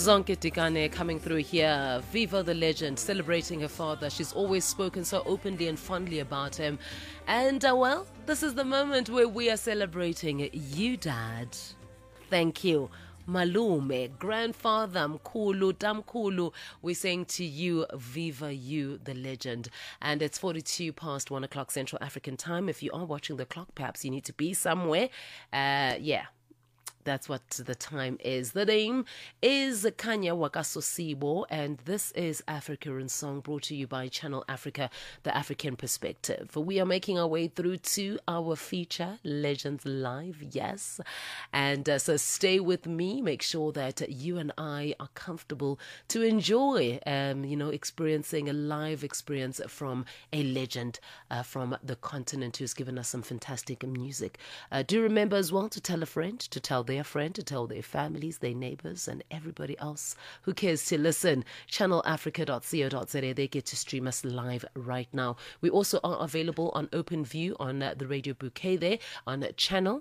Zonke Tikane coming through here. Viva the legend, celebrating her father. She's always spoken so openly and fondly about him. And, well, this is the moment where we are celebrating you, Dad. Thank you. Malume, grandfather, Mkulu, Damkulu, we're saying to you, Viva you, the legend. And it's 42 past 1 o'clock Central African time. If you are watching the clock, perhaps you need to be somewhere. Yeah. That's what the time is. The name is Kanya Wakasosibo, and this is Africa in Song, brought to you by Channel Africa, the African perspective. We are making our way through to our feature, Legends Live, yes. And so stay with me. Make sure that you and I are comfortable to enjoy, experiencing a live experience from a legend from the continent who's given us some fantastic music. Do remember as well to tell a friend, to tell their friend, to tell their families, their neighbors, and everybody else who cares to listen. channelafrica.co.za, they get to stream us live right now. We also are available on OpenView on the Radio Bouquet there on channel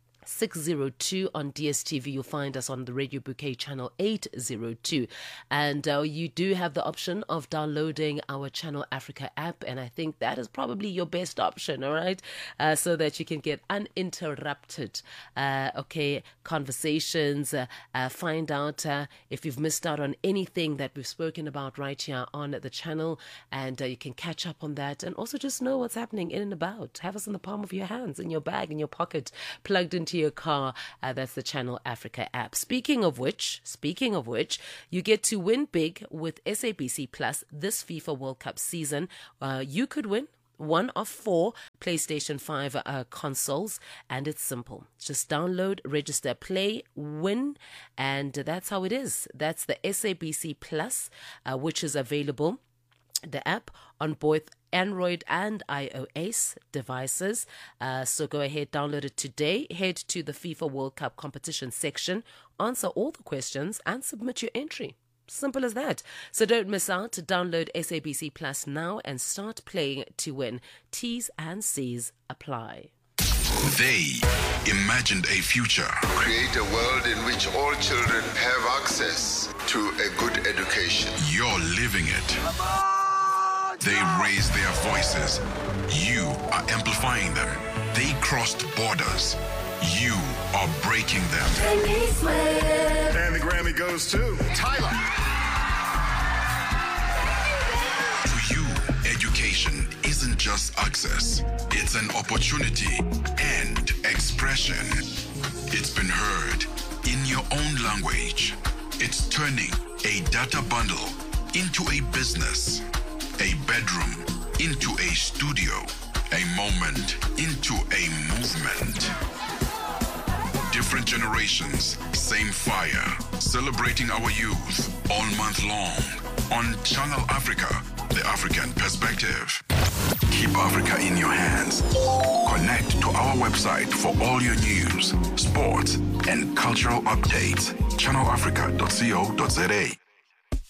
602 on DSTV. You'll find us on the Radio Bouquet channel 802, and you do have the option of downloading our Channel Africa app, and I think that is probably your best option, all right, so that you can get uninterrupted conversations, find out if you've missed out on anything that we've spoken about right here on the channel, and you can catch up on that, and also just know what's happening in and about. Have us in the palm of your hands, in your bag, in your pocket, plugged into your car. That's the Channel Africa app. Speaking of which, you get to win big with SABC Plus this FIFA World Cup season. You could win one of 4 PlayStation 5 consoles, and it's simple. Just download, register, play, win, and that's how it is. That's the SABC Plus, which is available, the app, on both Android and iOS devices. So go ahead, download it today. Head to the FIFA World Cup competition section, answer all the questions, and submit your entry. Simple as that. So don't miss out. Download SABC Plus now and start playing to win. T's and C's apply. They imagined a future. Create a world in which all children have access to a good education. You're living it. They raised their voices. You are amplifying them. They crossed borders. You are breaking them. And the Grammy goes to Tyler. To you, education isn't just access. It's an opportunity and expression. It's been heard in your own language. It's turning a data bundle into a business. A bedroom into a studio, a moment into a movement. Different generations, same fire, celebrating our youth all month long on Channel Africa, the African perspective. Keep Africa in your hands. Connect to our website for all your news, sports, and cultural updates. channelafrica.co.za.